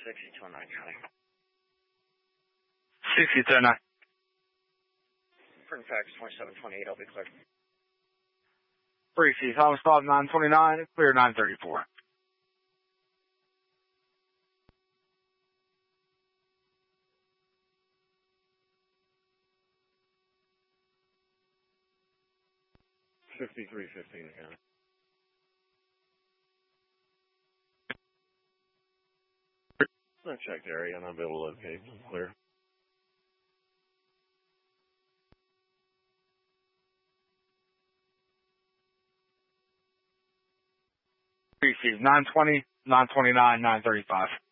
6209 County. 6209. Print fax 2728, I'll be clear. Briefy, Thomas Bob 929, clear 934. $53.15 again. I checked area and I'll be able to locate. Clear. Briefy, 920, 929, 935.